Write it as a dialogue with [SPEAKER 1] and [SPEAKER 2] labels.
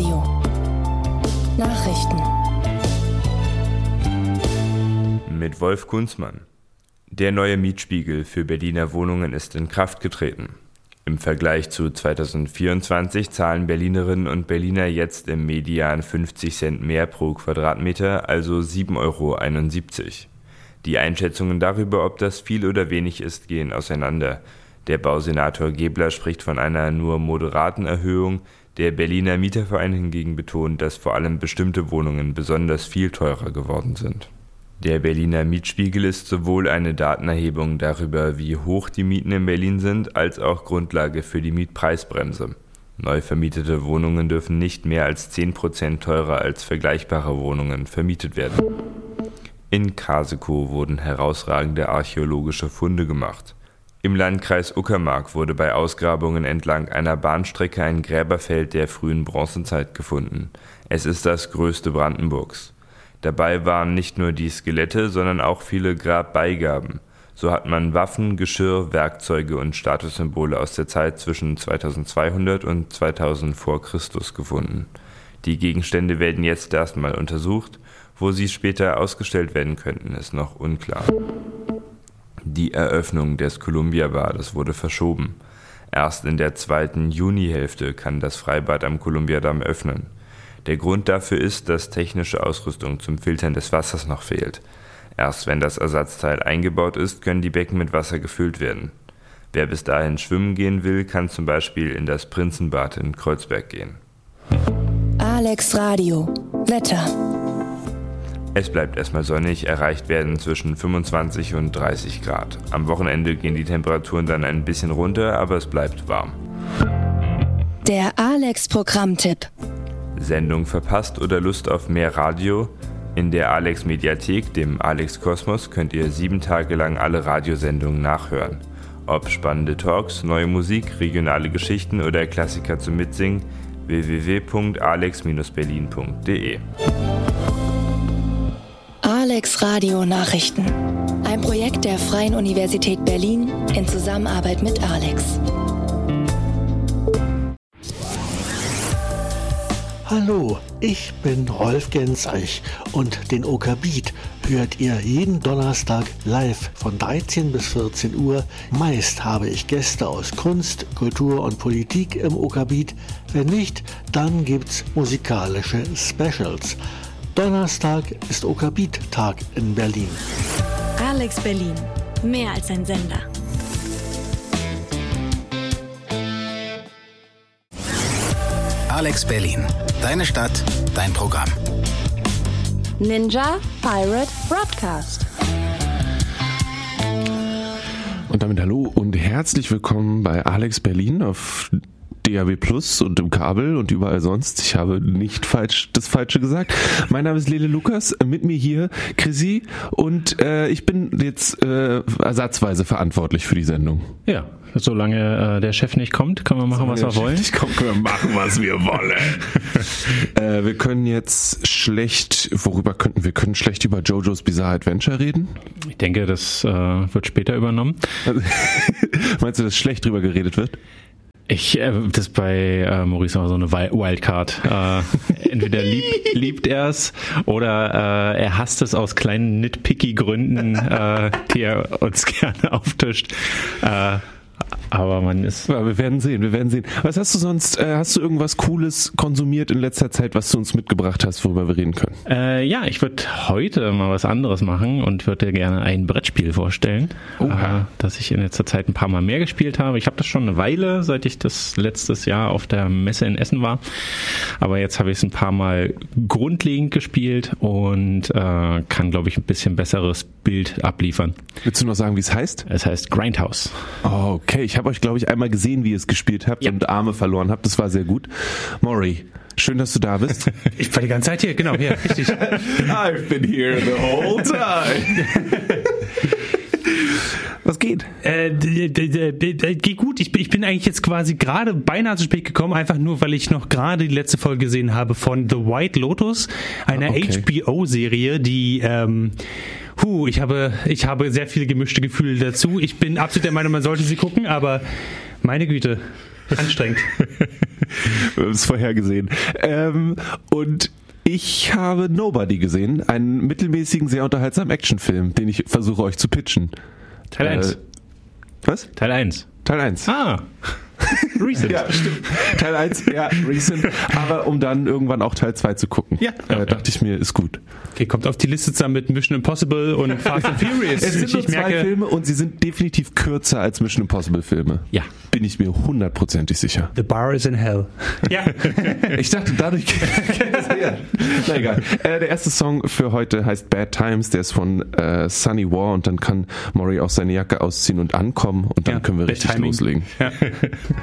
[SPEAKER 1] Radio Nachrichten
[SPEAKER 2] mit Wolf Kunzmann. Der neue Mietspiegel für Berliner Wohnungen ist in Kraft getreten. Im Vergleich zu 2024 zahlen Berlinerinnen und Berliner jetzt im Median 50 Cent mehr pro Quadratmeter, also 7,71 €. Die Einschätzungen darüber, ob das viel oder wenig ist, gehen auseinander. Der Bausenator Gebler spricht von einer nur moderaten Erhöhung. Der Berliner Mieterverein hingegen betont, dass vor allem bestimmte Wohnungen besonders viel teurer geworden sind. Der Berliner Mietspiegel ist sowohl eine Datenerhebung darüber, wie hoch die Mieten in Berlin sind, als auch Grundlage für die Mietpreisbremse. Neu vermietete Wohnungen dürfen nicht mehr als 10% teurer als vergleichbare Wohnungen vermietet werden. In Kasekow wurden herausragende archäologische Funde gemacht. Im Landkreis Uckermark wurde bei Ausgrabungen entlang einer Bahnstrecke ein Gräberfeld der frühen Bronzezeit gefunden. Es ist das größte Brandenburgs. Dabei waren nicht nur die Skelette, sondern auch viele Grabbeigaben. So hat man Waffen, Geschirr, Werkzeuge und Statussymbole aus der Zeit zwischen 2200 und 2000 vor Christus gefunden. Die Gegenstände werden jetzt erstmal untersucht. Wo sie später ausgestellt werden könnten, ist noch unklar. Die Eröffnung des Columbia-Bades wurde verschoben. Erst in der 2. Junihälfte kann das Freibad am Columbiadamm öffnen. Der Grund dafür ist, dass technische Ausrüstung zum Filtern des Wassers noch fehlt. Erst wenn das Ersatzteil eingebaut ist, können die Becken mit Wasser gefüllt werden. Wer bis dahin schwimmen gehen will, kann zum Beispiel in das Prinzenbad in Kreuzberg gehen.
[SPEAKER 1] Alex Radio Wetter.
[SPEAKER 2] Es bleibt erstmal sonnig, erreicht werden zwischen 25 und 30 Grad. Am Wochenende gehen die Temperaturen dann ein bisschen runter, aber es bleibt warm.
[SPEAKER 1] Der Alex-Programmtipp.
[SPEAKER 2] Sendung verpasst oder Lust auf mehr Radio? In der Alex Mediathek, dem Alex Kosmos, könnt ihr 7 Tage lang alle Radiosendungen nachhören. Ob spannende Talks, neue Musik, regionale Geschichten oder Klassiker zum Mitsingen, www.alex-berlin.de.
[SPEAKER 1] Alex Radio Nachrichten. Ein Projekt der Freien Universität Berlin in Zusammenarbeit mit Alex.
[SPEAKER 3] Hallo, ich bin Rolf Genzeich und den OK Beat hört ihr jeden Donnerstag live von 13 bis 14 Uhr. Meist habe ich Gäste aus Kunst, Kultur und Politik im OK Beat. Wenn nicht, dann gibt's musikalische Specials. Donnerstag ist OK Beat Tag in Berlin.
[SPEAKER 4] Alex Berlin, mehr als ein Sender.
[SPEAKER 5] Alex Berlin, deine Stadt, dein Programm.
[SPEAKER 4] Ninja Pirate Broadcast.
[SPEAKER 6] Und damit hallo und herzlich willkommen bei Alex Berlin auf DAB Plus und im Kabel und überall sonst. Ich habe nicht das Falsche gesagt. Mein Name ist Lele Lukas, mit mir hier Chrissy und ich bin jetzt ersatzweise verantwortlich für die Sendung.
[SPEAKER 7] Ja, solange der Chef nicht kommt, können wir machen, was wir wollen.
[SPEAKER 6] Können wir machen, was wir wollen. Wir können jetzt schlecht über JoJo's Bizarre Adventure reden.
[SPEAKER 7] Ich denke, das wird später übernommen.
[SPEAKER 6] Meinst du, dass schlecht drüber geredet wird?
[SPEAKER 7] Das ist bei Maurice auch so eine Wildcard. Entweder liebt er es oder er hasst es aus kleinen nitpicky Gründen, die er uns gerne auftischt. Aber wir werden sehen. Was hast du sonst, hast du irgendwas Cooles konsumiert in letzter Zeit, was du uns mitgebracht hast, worüber wir reden können? Ja, ich würde heute mal was anderes machen und würde dir gerne ein Brettspiel vorstellen, das ich in letzter Zeit ein paar Mal mehr gespielt habe. Ich habe das schon eine Weile, seit ich das letztes Jahr auf der Messe in Essen war. Aber jetzt habe ich es ein paar Mal grundlegend gespielt und kann, glaube ich, ein bisschen besseres Bild abliefern.
[SPEAKER 6] Willst du noch sagen, wie es heißt?
[SPEAKER 7] Es heißt Grindhouse.
[SPEAKER 6] Oh, okay. Ich habe euch, glaube ich, einmal gesehen, wie ihr es gespielt habt und Arme verloren habt. Das war sehr gut. Maury, schön, dass du da bist.
[SPEAKER 7] Ich war die ganze Zeit hier, genau, hier, richtig.
[SPEAKER 6] I've been here the whole time. Was geht?
[SPEAKER 8] Geht gut. Ich bin eigentlich jetzt quasi gerade beinahe zu spät gekommen, einfach nur, weil ich noch gerade die letzte Folge gesehen habe von The White Lotus, einer HBO-Serie, die ich habe sehr viele gemischte Gefühle dazu. Ich bin absolut der Meinung, man sollte sie gucken, aber meine Güte, anstrengend.
[SPEAKER 6] Wir haben es vorhergesehen. Und ich habe Nobody gesehen, einen mittelmäßigen, sehr unterhaltsamen Actionfilm, den ich versuche euch zu pitchen.
[SPEAKER 7] Teil 1.
[SPEAKER 6] Was?
[SPEAKER 7] Teil 1.
[SPEAKER 6] Teil 1.
[SPEAKER 7] Ah. Recent.
[SPEAKER 6] Ja, stimmt. Teil 1, ja, recent. Aber um dann irgendwann auch Teil 2 zu gucken.
[SPEAKER 8] Ja.
[SPEAKER 6] Dachte ich mir, ist gut.
[SPEAKER 8] Okay, kommt auf die Liste zusammen mit Mission Impossible und Fast and Furious.
[SPEAKER 6] Es sind nur zwei Filme und sie sind definitiv kürzer als Mission Impossible Filme.
[SPEAKER 7] Ja.
[SPEAKER 6] Bin ich mir 100%ig sicher.
[SPEAKER 8] The bar is in hell. Ja.
[SPEAKER 6] Ich dachte, dadurch kennt es her. Na egal. Der erste Song für heute heißt Bad Times. Der ist von Sunny War und dann kann Maury auch seine Jacke ausziehen und ankommen und dann können wir richtig loslegen. Ja.